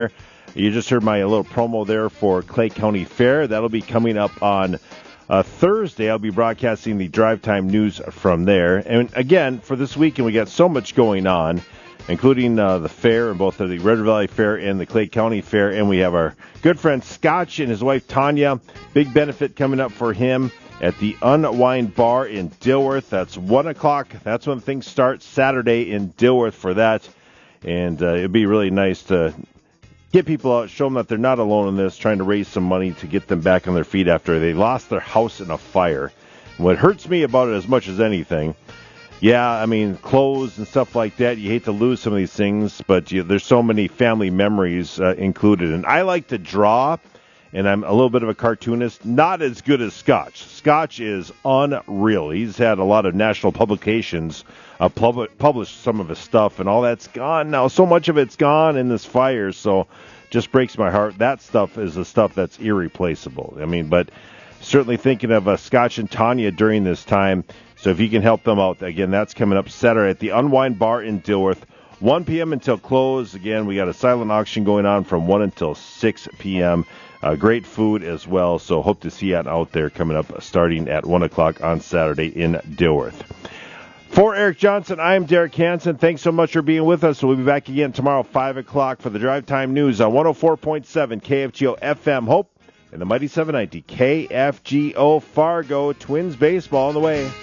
You just heard my little promo there for Clay County Fair. That'll be coming up on Thursday. I'll be broadcasting the drive time news from there. And again, for this weekend, we got so much going on, including the fair, and both the Red River Valley Fair and the Clay County Fair. And we have our good friend Scotch and his wife Tanya. Big benefit coming up for him at the Unwind Bar in Dilworth. That's 1 o'clock. That's when things start, Saturday in Dilworth for that. And it'd be really nice to get people out, show them that they're not alone in this, trying to raise some money to get them back on their feet after they lost their house in a fire. What hurts me about it as much as anything, I mean, clothes and stuff like that, you hate to lose some of these things, but there's so many family memories included. And I like to draw, and I'm a little bit of a cartoonist, not as good as Scotch. Scotch is unreal. He's had a lot of national publications publish some of his stuff, and all that's gone now. So much of it's gone in this fire, so just breaks my heart. That stuff is the stuff that's irreplaceable. I mean, but certainly thinking of Scotch and Tanya during this time. So if you can help them out, again, that's coming up Saturday at the Unwind Bar in Dilworth, 1 p.m. until close. Again, we got a silent auction going on from 1 until 6 p.m. Great food as well, so hope to see you out there coming up starting at 1 o'clock on Saturday in Dilworth. For Eric Johnson, I'm Derek Hansen. Thanks so much for being with us. We'll be back again tomorrow, 5 o'clock, for the Drive Time News on 104.7 KFGO FM Hope and the Mighty 790 KFGO Fargo. Twins baseball on the way.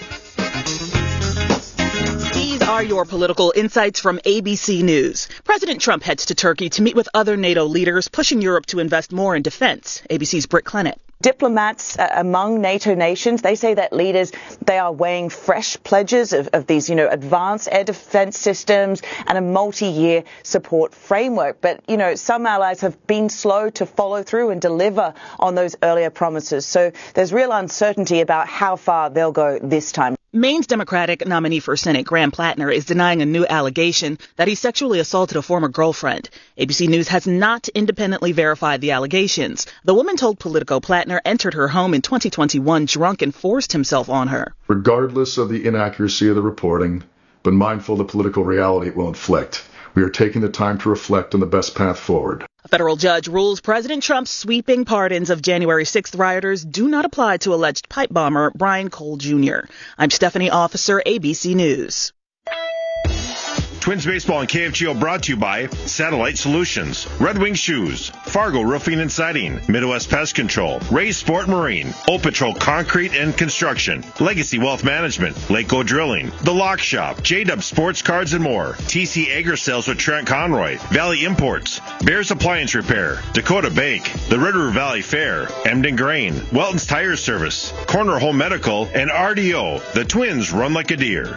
These are your political insights from ABC News. President Trump heads to Turkey to meet with other NATO leaders, pushing Europe to invest more in defense. ABC's Britt Clennett. Diplomats among NATO nations, they say that leaders, they are weighing fresh pledges of these, advanced air defense systems and a multi-year support framework. But, some allies have been slow to follow through and deliver on those earlier promises. So there's real uncertainty about how far they'll go this time. Maine's Democratic nominee for Senate, Graham Plattner, is denying a new allegation that he sexually assaulted a former girlfriend. ABC News has not independently verified the allegations. The woman told Politico Plattner entered her home in 2021 drunk and forced himself on her. Regardless of the inaccuracy of the reporting, but mindful of the political reality it will inflict, we are taking the time to reflect on the best path forward. A federal judge rules President Trump's sweeping pardons of January 6th rioters do not apply to alleged pipe bomber Brian Cole Jr. I'm Stephanie Officer, ABC News. Twins Baseball and KFGO brought to you by Satellite Solutions, Red Wing Shoes, Fargo Roofing and Siding, Midwest Pest Control, Ray's Sport Marine, Old Patrol Concrete and Construction, Legacy Wealth Management, Lakeo Drilling, The Lock Shop, J-Dub Sports Cards and more, TC Agri Sales with Trent Conroy, Valley Imports, Bears Appliance Repair, Dakota Bank, the Red River Valley Fair, Emden Grain, Welton's Tire Service, Corner Home Medical, and RDO. The Twins run like a deer.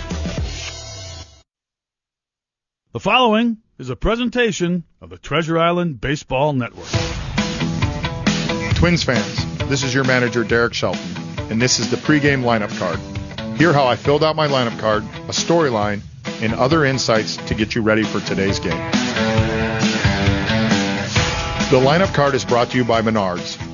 The following is a presentation of the Treasure Island Baseball Network. Twins fans, this is your manager, Derek Shelton, and this is the pregame lineup card. Hear how I filled out my lineup card, a storyline, and other insights to get you ready for today's game. The lineup card is brought to you by Menards.